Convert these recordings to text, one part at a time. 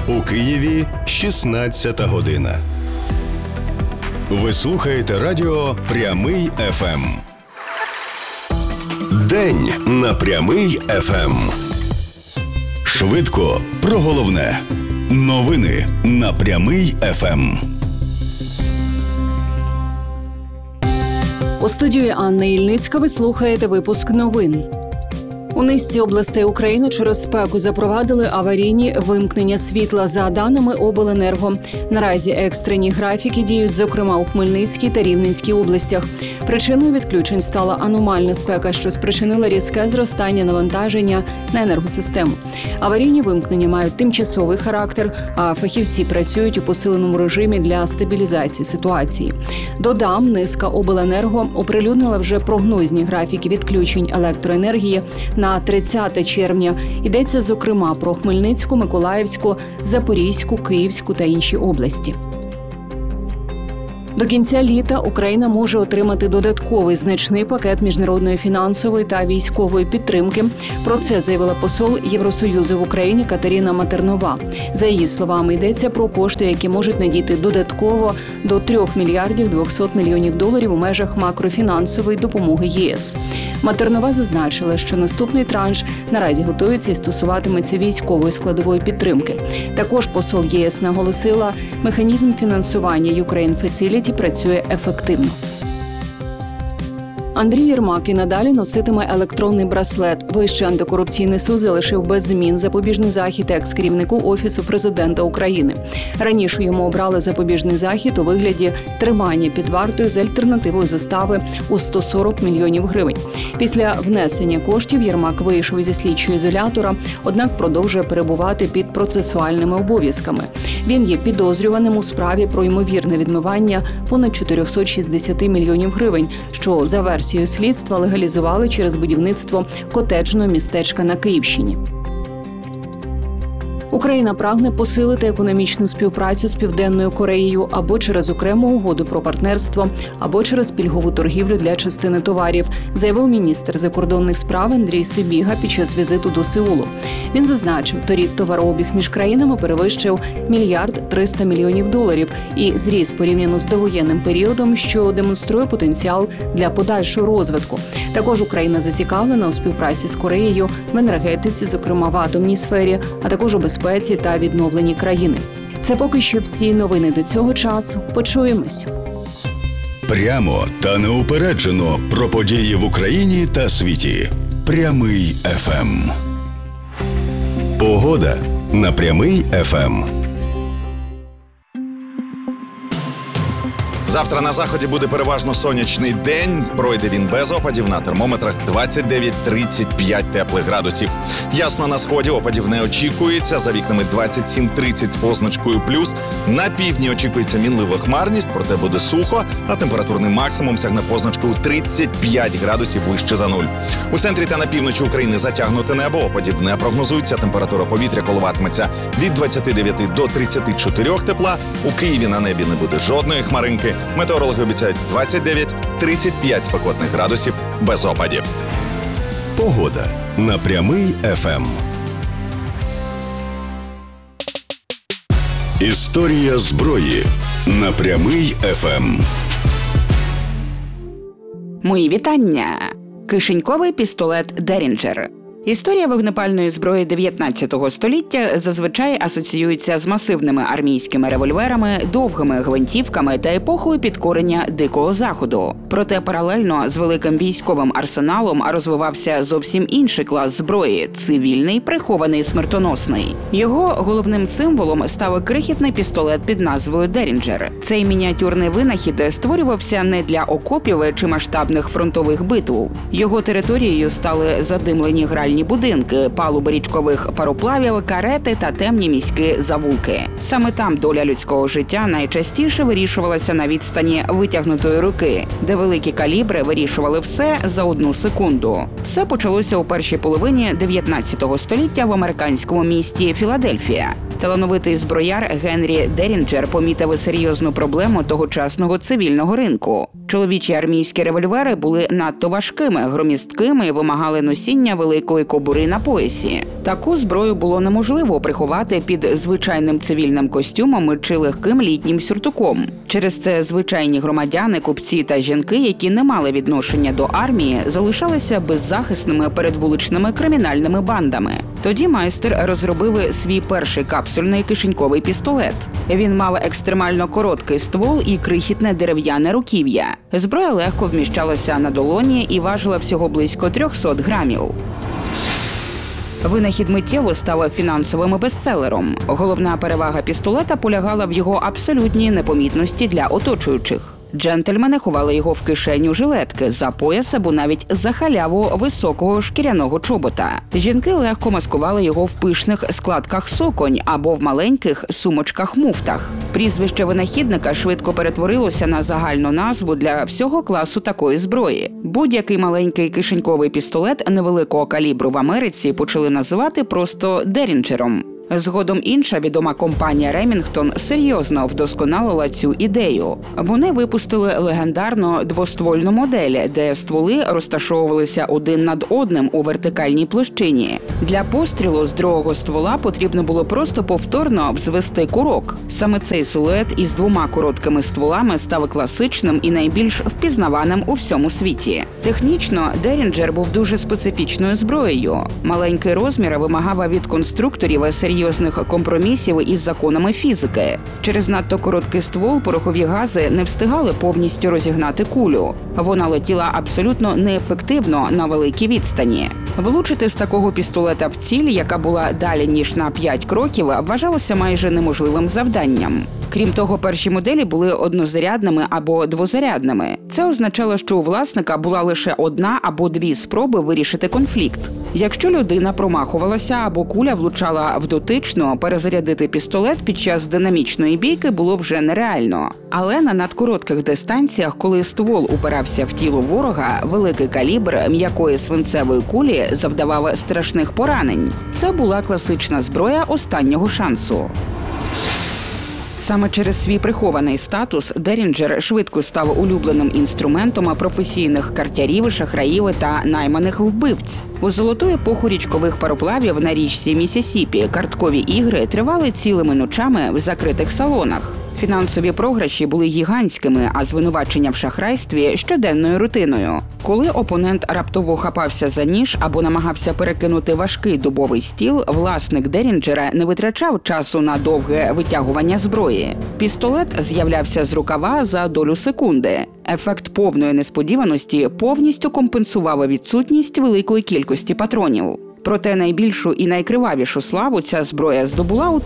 У Києві 16 година. Ви слухаєте радіо «Прямий ФМ». День на «Прямий ФМ». Швидко про головне. Новини на «Прямий ФМ». У студії Анна Ільницька ви слухаєте випуск новин. У низці областей України через спеку запровадили аварійні вимкнення світла. За даними обленерго, наразі екстрені графіки діють, зокрема у Хмельницькій та Рівненській областях. Причиною відключень стала аномальна спека, що спричинила різке зростання навантаження на енергосистему. Аварійні вимкнення мають тимчасовий характер, а фахівці працюють у посиленому режимі для стабілізації ситуації. Додам, низка обленерго оприлюднила вже прогнозні графіки відключень електроенергії на 30 червня. Йдеться, зокрема, про Хмельницьку, Миколаївську, Запорізьку, Київську та інші області. До кінця літа Україна може отримати додатковий значний пакет міжнародної фінансової та військової підтримки. Про це заявила посол Євросоюзу в Україні Катерина Матернова. За її словами, йдеться про кошти, які можуть надійти додатково до 3 мільярдів 200 мільйонів доларів у межах макрофінансової допомоги ЄС. Матернова зазначила, що наступний транш наразі готується і стосуватиметься військової складової підтримки. Також посол ЄС наголосила, механізм фінансування Ukraine Facility працює ефективно. Андрій Єрмак і надалі носитиме електронний браслет. Вищий антикорупційний суд залишив без змін запобіжний захід екс-керівнику Офісу президента України. Раніше йому обрали запобіжний захід у вигляді тримання під вартою з альтернативою застави у 140 мільйонів гривень. Після внесення коштів Єрмак вийшов зі слідчого ізолятора, однак продовжує перебувати під процесуальними обов'язками. Він є підозрюваним у справі про ймовірне відмивання понад 460 мільйонів гривень, що за версією слідства легалізували через будівництво котеджного містечка на Київщині. Україна прагне посилити економічну співпрацю з Південною Кореєю або через окрему угоду про партнерство, або через пільгову торгівлю для частини товарів, заявив міністр закордонних справ Андрій Сибіга під час візиту до Сеулу. Він зазначив, торік товарообіг між країнами перевищив $1 мільярд 300 мільйонів доларів і зріс порівняно з довоєнним періодом, що демонструє потенціал для подальшого розвитку. Також Україна зацікавлена у співпраці з Кореєю в енергетиці, зокрема в атомній сфері, а також у безпеці та відновленні країни. Це поки що всі новини до цього часу. Почуємось. Прямо та неупереджено про події в Україні та світі. Прямий ФМ. Погода на Прямий ФМ. Завтра на заході буде переважно сонячний день. Пройде він без опадів. На термометрах 29-35 теплих градусів. Ясно, на сході опадів не очікується. За вікнами 27-30 з позначкою плюс. На півдні очікується мінлива хмарність, проте буде сухо, а температурний максимум сягне позначку 35 градусів вище за нуль. У центрі та на півночі України затягнуте небо, опадів не прогнозується. Температура повітря коливатиметься від 29 до 34 тепла. У Києві на небі не буде жодної хмаринки. Метеорологи обіцяють 29-35 спекотних градусів без опадів. Погода на Прямий ФМ. Історія зброї на Прямий ФМ. Мої вітання! Кишеньковий пістолет «Дерінджер». Історія вогнепальної зброї 19 століття зазвичай асоціюється з масивними армійськими револьверами, довгими гвинтівками та епохою підкорення Дикого Заходу. Проте паралельно з великим військовим арсеналом розвивався зовсім інший клас зброї – цивільний, прихований, смертоносний. Його головним символом став крихітний пістолет під назвою «Дерінджер». Цей мініатюрний винахід створювався не для окопів чи масштабних фронтових битв. Його територією стали задимлені гральні будинки, палуби річкових пароплавів, карети та темні міські завулки. Саме там доля людського життя найчастіше вирішувалася на відстані витягнутої руки, де великі калібри вирішували все за 1 секунду. Все почалося у першій половині 19 століття в американському місті Філадельфія. Талановитий зброяр Генрі Дерінджер помітив серйозну проблему тогочасного цивільного ринку. Чоловічі армійські револьвери були надто важкими, громісткими і вимагали носіння великої кобури на поясі. Таку зброю було неможливо приховати під звичайним цивільним костюмом чи легким літнім сюртуком. Через це звичайні громадяни, купці та жінки, які не мали відношення до армії, залишалися беззахисними перед вуличними кримінальними бандами. Тоді майстер розробив свій перший капсульний кишеньковий пістолет. Він мав екстремально короткий ствол і крихітне дерев'яне руків'я. Зброя легко вміщалася на долоні і важила всього близько 300 грамів. Винахід миттєво став фінансовим бестселером. Головна перевага пістолета полягала в його абсолютній непомітності для оточуючих. Джентльмени ховали його в кишеню жилетки, за пояс або навіть за халяву високого шкіряного чобота. Жінки легко маскували його в пишних складках суконь або в маленьких сумочках-муфтах. Прізвище винахідника швидко перетворилося на загальну назву для всього класу такої зброї. Будь-який маленький кишеньковий пістолет невеликого калібру в Америці почали називати просто «Дерінджером». Згодом інша відома компанія Remington серйозно вдосконалила цю ідею. Вони випустили легендарну двоствольну модель, де стволи розташовувалися один над одним у вертикальній площині. Для пострілу з другого ствола потрібно було просто повторно взвести курок. Саме цей силует із двома короткими стволами став класичним і найбільш впізнаваним у всьому світі. Технічно Дерінджер був дуже специфічною зброєю. Маленький розмір вимагав від конструкторів серйозних компромісів із законами фізики. Через надто короткий ствол порохові гази не встигали повністю розігнати кулю. Вона летіла абсолютно неефективно на великій відстані. Влучити з такого пістолета в ціль, яка була далі ніж на 5 кроків, вважалося майже неможливим завданням. Крім того, перші моделі були однозарядними або двозарядними. Це означало, що у власника була лише одна або дві спроби вирішити конфлікт. Якщо людина промахувалася або куля влучала в дотичну, перезарядити пістолет під час динамічної бійки було вже нереально. Але на надкоротких дистанціях, коли ствол упирався в тіло ворога, великий калібр м'якої свинцевої кулі завдавав страшних поранень. Це була класична зброя останнього шансу. Саме через свій прихований статус Дерінджер швидко став улюбленим інструментом професійних картярів, шахраїв та найманих вбивць. У золоту епоху річкових пароплавів на річці Міссісіпі карткові ігри тривали цілими ночами в закритих салонах. Фінансові програші були гігантськими, а звинувачення в шахрайстві – щоденною рутиною. Коли опонент раптово хапався за ніж або намагався перекинути важкий дубовий стіл, власник Дерінджера не витрачав часу на довге витягування зброї. Пістолет з'являвся з рукава за долю секунди. Ефект повної несподіваності повністю компенсував відсутність великої кількості патронів. Проте найбільшу і найкривавішу славу ця зброя здобула у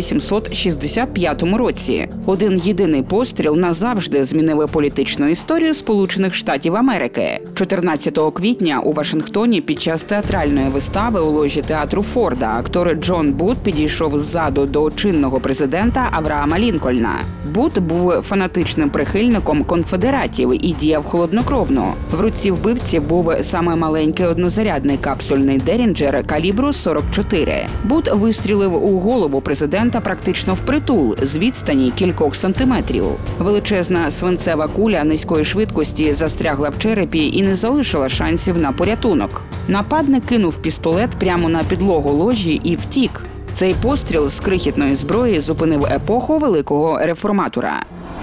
1865 році. Один єдиний постріл назавжди змінив політичну історію Сполучених Штатів Америки. 14 квітня у Вашингтоні під час театральної вистави у ложі театру Форда актор Джон Бут підійшов ззаду до чинного президента Авраама Лінкольна. Бут був фанатичним прихильником конфедератів і діяв холоднокровно. В руці вбивці був саме маленький однозарядний капсульний Дерінджер калібру 44. Бут вистрілив у голову президента практично впритул, з відстані кількох сантиметрів. Величезна свинцева куля низької швидкості застрягла в черепі і не залишила шансів на порятунок. Нападник кинув пістолет прямо на підлогу ложі і втік. Цей постріл з крихітної зброї зупинив епоху великого реформатора.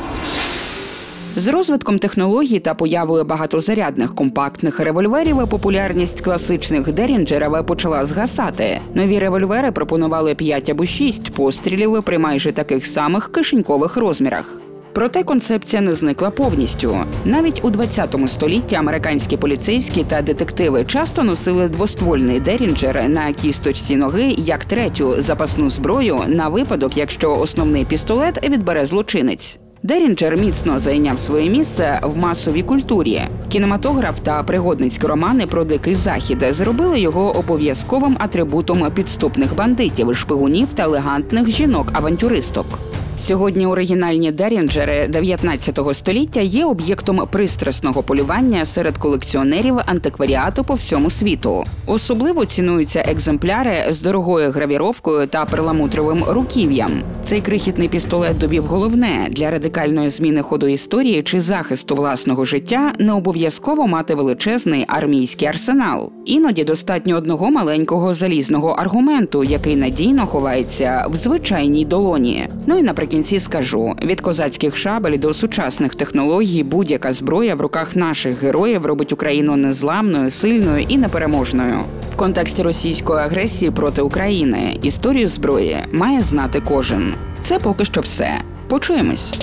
З розвитком технологій та появою багатозарядних компактних револьверів популярність класичних Дерінджерів почала згасати. Нові револьвери пропонували 5 або 6 пострілів при майже таких самих кишенькових розмірах. Проте концепція не зникла повністю. Навіть у 20 столітті американські поліцейські та детективи часто носили двоствольний Дерінджер на кісточці ноги як третю запасну зброю на випадок, якщо основний пістолет відбере злочинець. Дерінджер міцно зайняв своє місце в масовій культурі. Кінематограф та пригодницькі романи про Дикий Захід зробили його обов'язковим атрибутом підступних бандитів, шпигунів та елегантних жінок-авантюристок. Сьогодні оригінальні Дерінджери 19 століття є об'єктом пристрасного полювання серед колекціонерів антикваріату по всьому світу. Особливо цінуються екземпляри з дорогою гравіровкою та перламутровим руків'ям. Цей крихітний пістолет довів головне – для радикальної зміни ходу історії чи захисту власного життя не обов'язково мати величезний армійський арсенал. Іноді достатньо одного маленького залізного аргументу, який надійно ховається в звичайній долоні. Ну і наприкінці скажу, від козацьких шабель до сучасних технологій будь-яка зброя в руках наших героїв робить Україну незламною, сильною і непереможною. В контексті російської агресії проти України історію зброї має знати кожен. Це поки що все. Почуємось.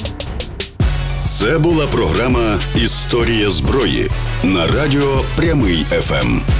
Це була програма «Історія зброї» на радіо «Прямий ФМ».